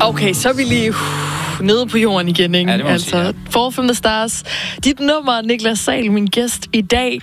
Okay, så er vi lige nede på jorden igen, ikke? Ja, det må altså, sige, ja. Fall from the Stars. Dit nummer, Niklas Sahl, min gæst i dag.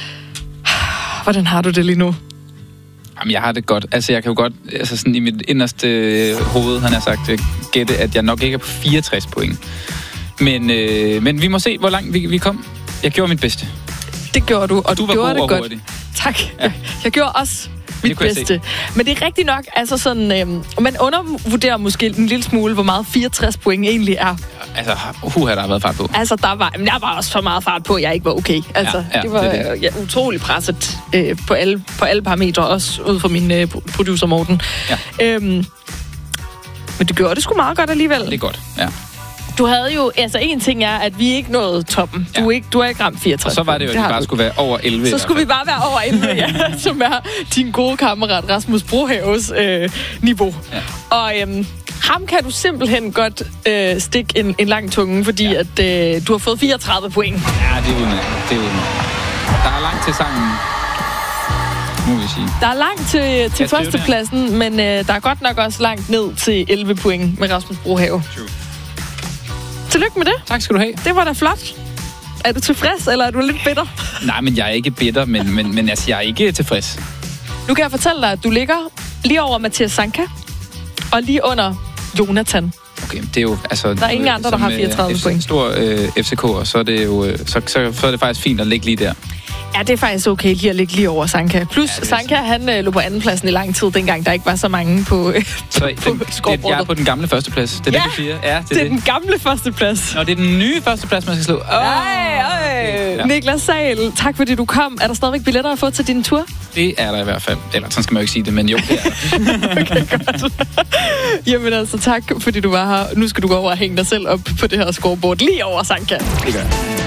Hvordan har du det lige nu? Jamen, jeg har det godt. Altså, jeg kan jo godt, altså sådan i mit inderste hoved, han har sagt, gætte, at jeg nok ikke er på 64 point. Men vi må se, hvor langt vi kom. Jeg gjorde mit bedste. Det gjorde du, og du var gjorde god det og godt. hurtig. Tak. Ja. Jeg gjorde også mit bedste. Men det er rigtigt nok, altså sådan, man undervurderer måske en lille smule, hvor meget 64 point egentlig er. Altså, der har været fart på. Altså, der var også for meget fart på, at jeg ikke var okay. Altså, det var det. Utrolig presset på alle parametre, også ud fra min producer Morten. Ja. Men det gjorde det sgu meget godt alligevel. Det er godt, ja. Du havde jo, altså en ting er, at vi ikke nåede toppen. Ja. Du har ikke ramt 64. Og så var det jo, at vi bare skulle være over 11. Så skulle vi bare være over 11, ja, som er din gode kammerat Rasmus Brohaves niveau. Ja. Og ham kan du simpelthen godt stikke en lang tunge, fordi at du har fået 34 point. Ja, det er udmærket. Der er langt til sangen, må vi sige. Der er langt til førstepladsen, men der er godt nok også langt ned til 11 point med Rasmus Brohave. True. Tillykke med det. Tak skal du have. Det var da flot. Er du tilfreds, eller er du lidt bitter? Nej, men jeg er ikke bitter, men altså, jeg er ikke tilfreds. Nu kan jeg fortælle dig, at du ligger lige over Mathias Sanka, og lige under Jonathan. Okay, det er jo, altså... Der er ingen andre, der har 34 point. Stor FCK, og så er det jo... Så er det faktisk fint at ligge lige der. Ja, det er faktisk okay lige at ligge lige over Sanka. Plus, ja, Sanka, han lå på andenpladsen i lang tid, dengang der ikke var så mange på scoreboardet. Jeg er på den gamle førsteplads. Det er det, du siger? Ja, det er den gamle førsteplads. Nå, det er den nye førsteplads, man skal slå. Ja. Niklas Sahl, tak fordi du kom. Er der stadigvæk billetter at få til din tur? Det er der i hvert fald. Eller sådan skal man jo ikke sige det, men jo, det er der. Okay, godt. Jamen altså, tak fordi du var her. Nu skal du gå over og hænge dig selv op på det her scoreboard lige over Sanka. Det gør jeg.